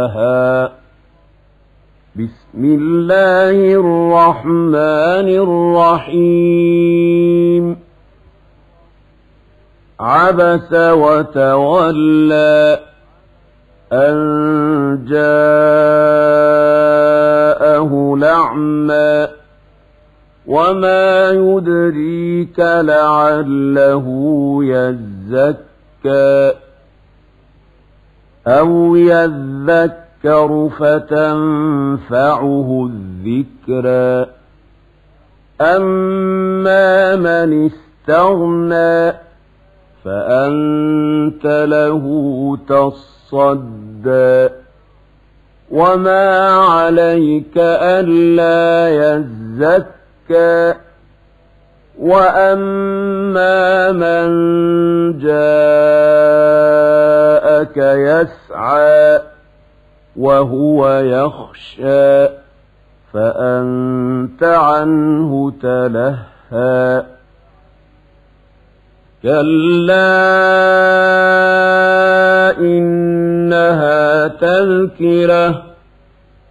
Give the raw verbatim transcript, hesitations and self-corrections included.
بسم الله الرحمن الرحيم عبس وتولى أن جاءه الأعمى وما يدريك لعله يزكى أو يذكر فتنفعه الذكرى أما من استغنى فأنت له تصدى وما عليك ألا يزكى وأما من جاءك يسعى وهو يخشى فأنت عنه تلهى كلا إنها تذكرة